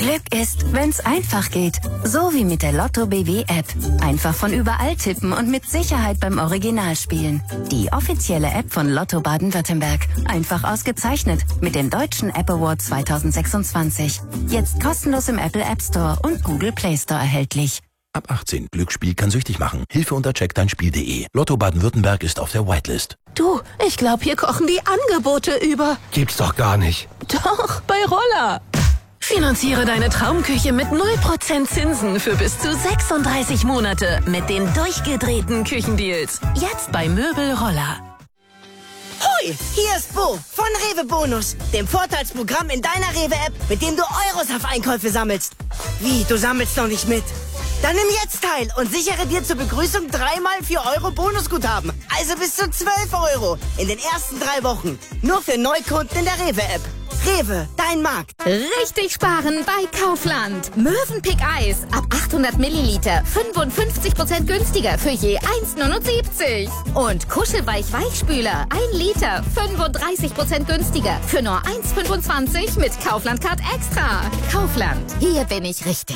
Glück ist, wenn's einfach geht. So wie mit der Lotto BW App. Einfach von überall tippen und mit Sicherheit beim Original spielen. Die offizielle App von Lotto Baden-Württemberg. Einfach ausgezeichnet mit dem Deutschen App Award 2026. Jetzt kostenlos im Apple App Store und Google Play Store erhältlich. Ab 18. Glücksspiel kann süchtig machen. Hilfe unter checkdeinspiel.de. Lotto Baden-Württemberg ist auf der Whitelist. Du, ich glaube, hier kochen die Angebote über. Gibt's doch gar nicht. Doch, bei Roller. Finanziere deine Traumküche mit 0% Zinsen für bis zu 36 Monate mit den durchgedrehten Küchendeals. Jetzt bei Möbel Roller. Hoi, hier ist Bo von Rewe Bonus, dem Vorteilsprogramm in deiner Rewe-App, mit dem du Euros auf Einkäufe sammelst. Wie, du sammelst noch nicht mit? Dann nimm jetzt teil und sichere dir zur Begrüßung 3x 4 Euro Bonusguthaben. Also bis zu 12 Euro in den ersten 3 Wochen. Nur für Neukunden in der Rewe-App. Rewe, dein Markt. Richtig sparen bei Kaufland. Mövenpick Eis ab 800 Milliliter 55% günstiger für je 1,79. Und Kuschelweich Weichspüler 1 Liter 35% günstiger für nur 1,25 mit Kaufland Card Extra. Kaufland, hier bin ich richtig.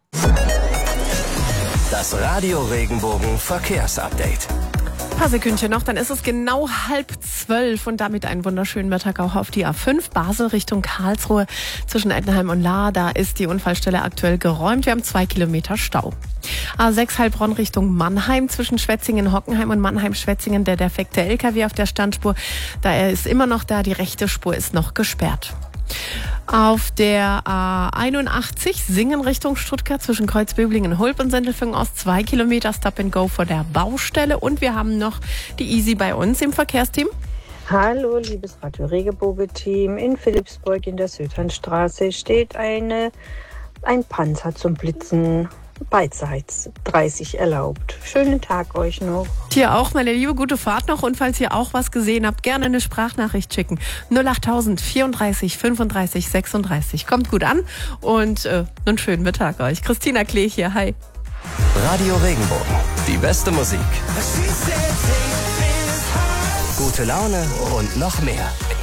Das Radio Regenbogen Verkehrsupdate. Ein paar Sekündchen noch, dann ist es genau 11:30 und damit einen wunderschönen Mittag auch auf die A5 Basel Richtung Karlsruhe zwischen Ettenheim und Lahr. Da ist die Unfallstelle aktuell geräumt. Wir haben 2 Kilometer Stau. A6 Heilbronn Richtung Mannheim zwischen Schwetzingen-Hockenheim und Mannheim-Schwetzingen. Der defekte LKW auf der Standspur, da er ist immer noch da. Die rechte Spur ist noch gesperrt. Auf der A81 Singen Richtung Stuttgart zwischen Kreuzböblingen, Hulb und Sendelfingen Ost 2 Kilometer Stop and Go vor der Baustelle. Und wir haben noch die Easy bei uns im Verkehrsteam. Hallo, liebes Radio Regenbogen-Team. In Philippsburg in der Südhandstraße steht ein Panzer zum Blitzen. Beidseits 30 erlaubt. Schönen Tag euch noch. Dir auch, meine Liebe, gute Fahrt noch. Und falls ihr auch was gesehen habt, gerne eine Sprachnachricht schicken. 08000 34 35 36. Kommt gut an und einen schönen Mittag euch. Christina Klee hier, hi. Radio Regenbogen, die beste Musik. Gute Laune und noch mehr.